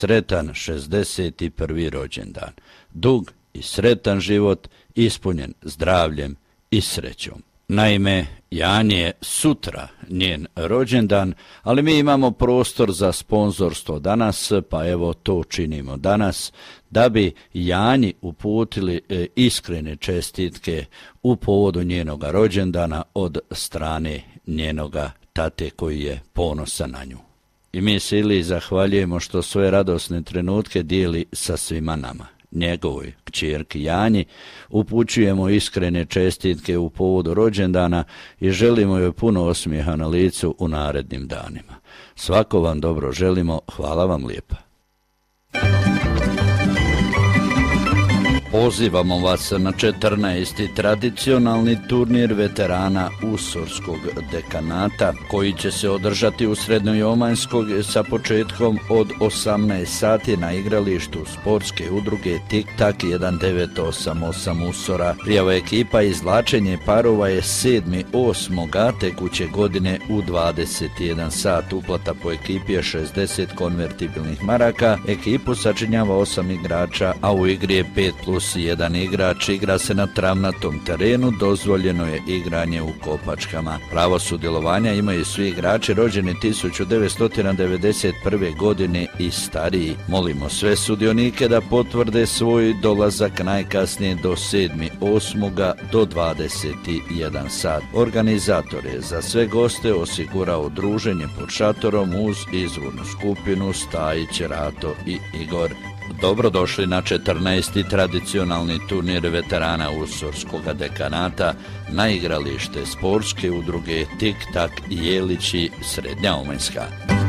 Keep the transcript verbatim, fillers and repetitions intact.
Sretan šezdeset prvi rođendan. Dug i sretan život, ispunjen zdravljem i srećom. Naime, Jani je sutra njen rođendan, ali mi imamo prostor za sponzorstvo danas, pa evo to činimo danas, da bi Janji uputili e, iskrene čestitke u povodu njenoga rođendana od strane njenoga tate koji je ponosan na nju. I mi se Ili zahvaljujemo što svoje radosne trenutke dijeli sa svima nama. Njegovoj kćerki Janji upućujemo iskrene čestitke u povodu rođendana i želimo joj puno osmijeha na licu u narednim danima. Svako vam dobro želimo, hvala vam lijepa. Pozivamo vas na četrnaesti tradicionalni turnir veterana Usorskog dekanata, koji će se održati u Srednjojomanskog sa početkom od osamnaest sati na igralištu sportske udruge Tik-Tak jedan devet osam osam Usora. Prijava ekipa i izvlačenje parova je sedmi osmoga tekuće godine u dvadeset jedan sat. Uplata po ekipi je šezdeset konvertibilnih maraka. Ekipu sačinjava osam igrača, a u igri je pet plus jedan igrač. Igra se na travnatom terenu, dozvoljeno je igranje u kopačkama. Pravo sudjelovanja imaju svi igrači rođeni tisuću devetsto devedeset prve. godine i stariji. Molimo sve sudionike da potvrde svoj dolazak najkasnije do sedmi osmoga do dvadeset jedan sat. Organizator je za sve goste osigurao druženje pod šatorom uz izvornu skupinu Stajić, Rato i Igor. Dobrodošli na četrnaesti tradicionalni turnir veterana Usorskog dekanata na igralište sportske udruge Tik-Tak Jelići, Srednja Omanjska.